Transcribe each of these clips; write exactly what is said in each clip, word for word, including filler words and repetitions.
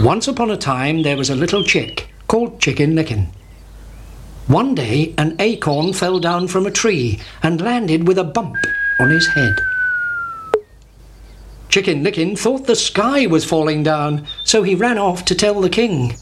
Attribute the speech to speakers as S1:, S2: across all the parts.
S1: Once upon a time there was a little chick called Chicken Licken. One day an acorn fell down from a tree and landed with a bump on his head. Chicken Licken thought the sky was falling down, so he ran off to tell the king.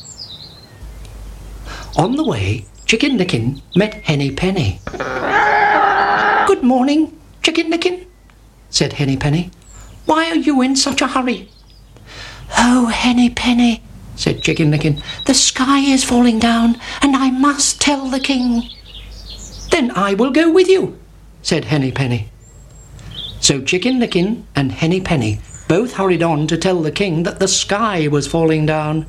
S1: On the way, Chicken Licken met Henny Penny. "Good morning, Chicken Licken," said Henny Penny. "Why are you in such a hurry?" "Oh, Henny Penny," said Chicken Licken, "the sky is falling down and I must tell the king." "Then I will go with you," said Henny Penny. So Chicken Licken and Henny Penny both hurried on to tell the king that the sky was falling down.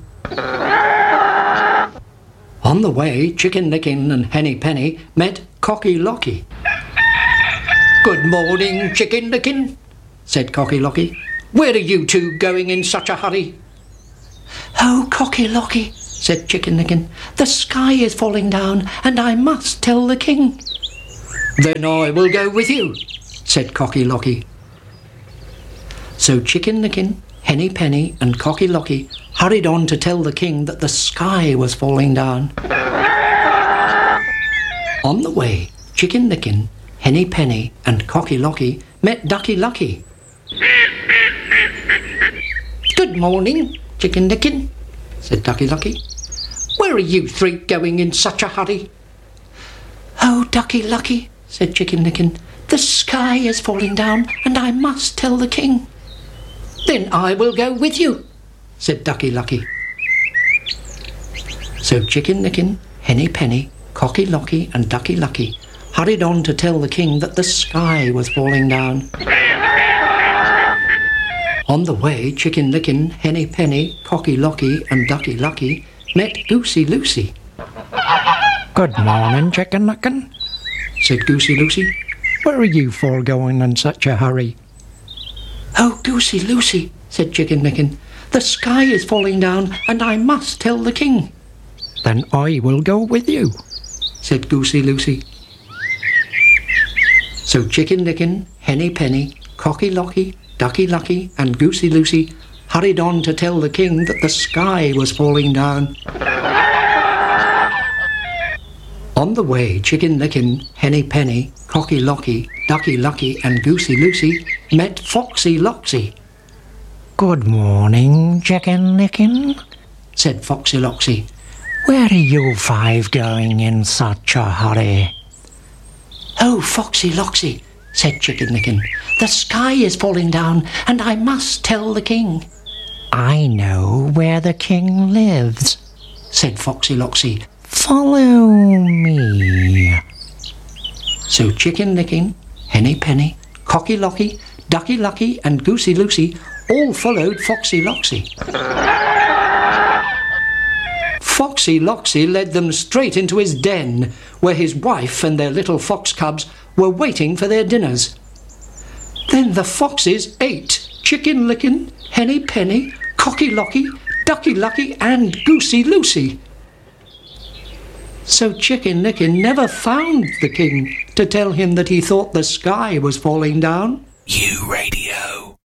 S1: On the way, Chicken Licken and Henny Penny met Cocky Locky. "Good morning, Chicken Licken," said Cocky Locky. "Where are you two going in such a hurry?" "Oh, Cocky Locky," said Chicken Licken, "the sky is falling down and I must tell the king." "Then I will go with you," said Cocky Locky. So Chicken Licken, Henny Penny and Cocky Locky hurried on to tell the king that the sky was falling down. On the way, Chicken Licken, Henny Penny and Cocky Locky met Ducky Lucky. "Good morning, Chicken Licken," said Ducky Lucky. "Where are you three going in such a hurry?" "Oh, Ducky Lucky," said Chicken Licken, "the sky is falling down and I must tell the king." "Then I will go with you," said Ducky Lucky. So Chicken Licken, Henny Penny, Cocky Locky and Ducky Lucky hurried on to tell the king that the sky was falling down. On the way, Chicken Licken, Henny Penny, Cocky Locky and Ducky Lucky met Goosey Lucy. "Good morning, Chicken Licken," said Goosey Lucy. "Where are you four going in such a hurry?" "Oh, Goosey Lucy," said Chicken Licken, "the sky is falling down and I must tell the king." "Then I will go with you," said Goosey Lucy. So Chicken Licken, Henny Penny, Cocky Locky, Ducky Lucky and Goosey Lucy hurried on to tell the king that the sky was falling down. On the way, Chicken Licken, Henny Penny, Cocky Locky, Ducky Lucky and Goosey Lucy met Foxy Loxy. "Good morning, Chicken Licken," said Foxy Loxy. "Where are you five going in such a hurry?" "Oh, Foxy Loxy," said Chicken Licken, "the sky is falling down and I must tell the king." "I know where the king lives," said Foxy Loxy. "Follow me." So Chicken Licken, Henny Penny, Cocky Locky, Ducky Lucky and Goosey Lucy all followed Foxy Loxy. Foxy Loxy led them straight into his den, where his wife and their little fox cubs were waiting for their dinners. Then the foxes ate Chicken Licken, Henny Penny, Cocky Locky, Ducky Lucky and Goosey Lucy. So Chicken Licken never found the king to tell him that he thought the sky was falling down.
S2: U Radio.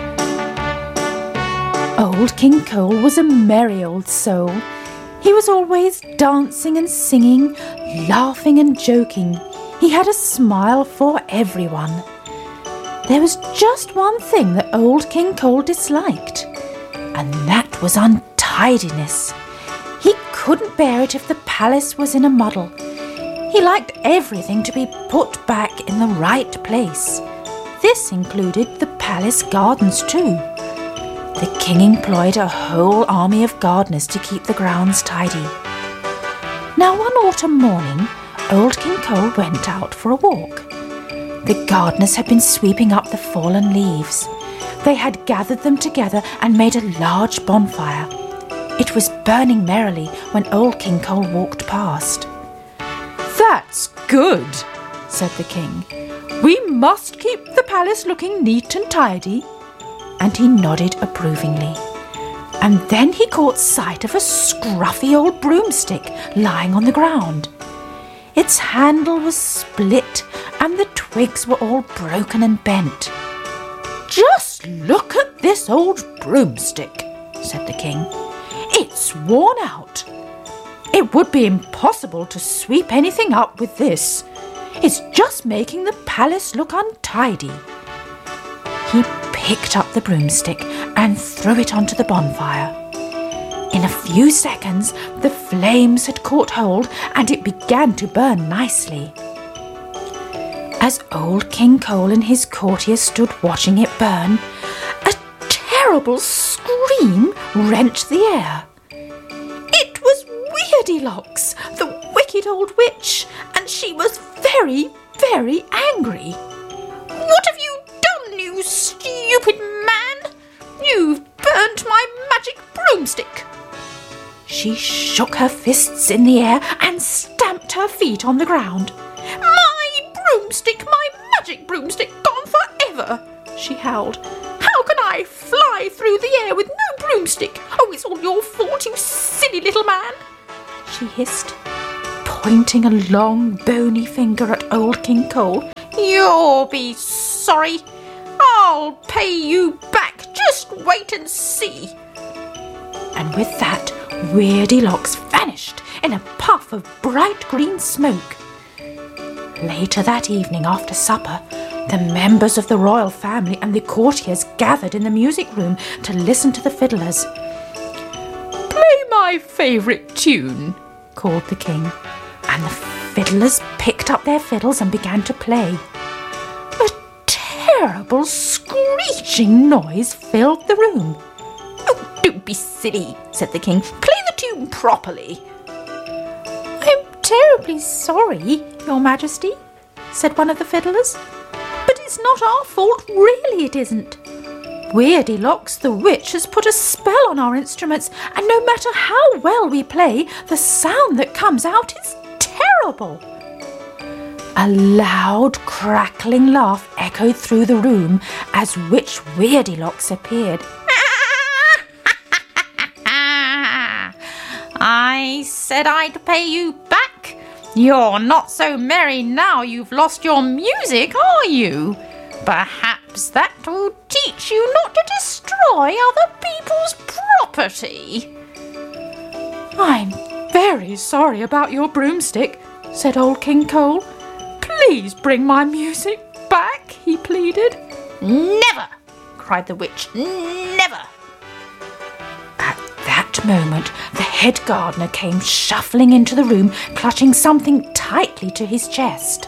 S3: Old King Cole was a merry old soul. He was always dancing and singing, laughing and joking. He had a smile for everyone. There was just one thing that old King Cole disliked, and that was untidiness. He couldn't bear it if the palace was in a muddle. He liked everything to be put back in the right place. This included the palace gardens too. The king employed a whole army of gardeners to keep the grounds tidy. Now one autumn morning, old King Cole went out for a walk. The gardeners had been sweeping up the fallen leaves. They had gathered them together and made a large bonfire. It was burning merrily when old King Cole walked past. "That's good," said the king. "We must keep the palace looking neat and tidy." And he nodded approvingly. And then he caught sight of a scruffy old broomstick lying on the ground. Its handle was split and the twigs were all broken and bent. "Just look at this old broomstick," said the king. "It's worn out. It would be impossible to sweep anything up with this. It's just making the palace look untidy." He picked up the broomstick and threw it onto the bonfire. In a few seconds, the flames had caught hold and it began to burn nicely. As old King Cole and his courtiers stood watching it burn, a terrible scream rent the air. It was Weardylocks, the wicked old witch, and she was very, very angry. "What have you done, you stupid man? You've burnt my magic broomstick!" She shook her fists in the air and stamped her feet on the ground. "My broomstick, my magic broomstick, gone forever!" she howled. "How can I fly through the air with no broomstick? Oh, it's all your fault, you silly little man!" she hissed, pointing a long bony finger at old King Cole. "You'll be sorry. I'll pay you back. Just wait and see." And with that, Weardylocks vanished in a puff of bright green smoke. Later that evening, after supper, the members of the royal family and the courtiers gathered in the music room to listen to the fiddlers. "Play my favourite tune," called the king, and the fiddlers picked up their fiddles and began to play. A terrible screeching noise filled the room. "Oh, don't be silly," said the king. "Play the tune properly." "I'm terribly sorry, Your Majesty," said one of the fiddlers. "But it's not our fault, really it isn't. Weardylocks the witch has put a spell on our instruments, and no matter how well we play, the sound that comes out is terrible." A loud crackling laugh echoed through the room as Witch Weardylocks appeared. "I said I'd pay you back. You're not so merry now you've lost your music, are you? Perhaps that will teach you not to destroy other people's property." "I'm very sorry about your broomstick," said old King Cole. "Please bring my music back," he pleaded. "Never!" cried the witch. "Never!" At that moment, the head gardener came shuffling into the room, clutching something tightly to his chest.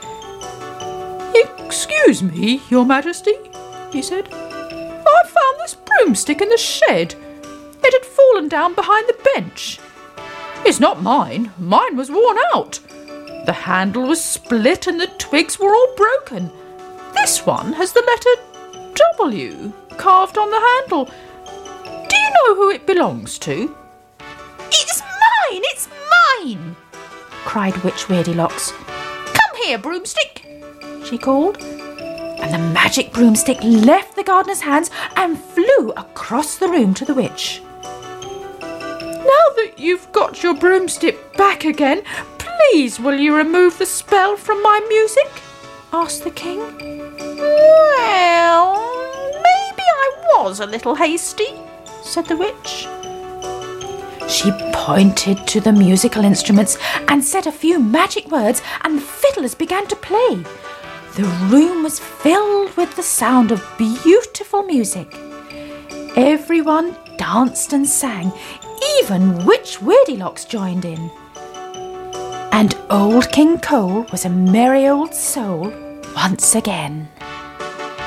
S3: "Excuse me, Your Majesty," he said. "I found this broomstick in the shed. It had fallen down behind the bench. It's not mine. Mine was worn out. The handle was split and the twigs were all broken. This one has the letter W carved on the handle. Do you know who it belongs to?" "It's mine! It's mine!" cried Witch Weardylocks. "Come here, broomstick," she called, and the magic broomstick left the gardener's hands and flew across the room to the witch. "Now that you've got your broomstick back again, please will you remove the spell from my music?" asked the king. "Well, maybe I was a little hasty," said the witch. She pointed to the musical instruments and said a few magic words, and the fiddlers began to play. The room was filled with the sound of beautiful music. Everyone danced and sang, even Witch Weardylocks joined in. And old King Cole was a merry old soul once again.